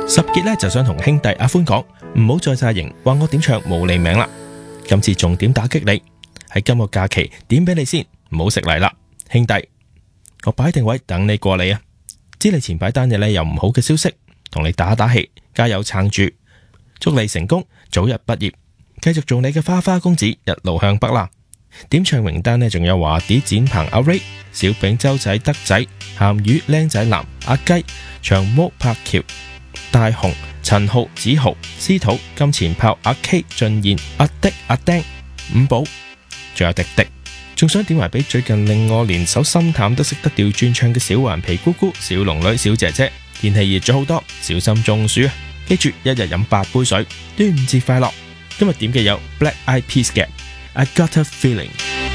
十傑呢就想同兄弟阿歡講，唔好再詐型，話我點唱冇你名啦。今次重點打擊你，喺今個假期點俾你先，唔好食泥啦，兄弟，我擺定位等你過嚟啊！知你前排單日呢有唔好嘅消息，同你打打氣，加油撐住，祝你成功，早日畢業，繼續做你嘅花花公子，一路向北啦！點唱名單呢仲有華 D、展鵬、阿 Ray、小炳、周仔、德仔、鹹魚、靚仔男、阿雞、長毛、柏橋、大雄、陳浩、子豪、司徒、金錢豹、阿 K、俊彥、阿的、阿丁、五寶，仲有迪迪，仲想點埋俾最近令我連首心淡都識得調轉唱嘅小環皮姑姑、小龍女、小姐姐。天氣熱咗好多，小心中暑啊！記住一日飲8杯水。端午節快樂！今日點嘅有 Black Eyed Peas 嘅 I Got a Feeling。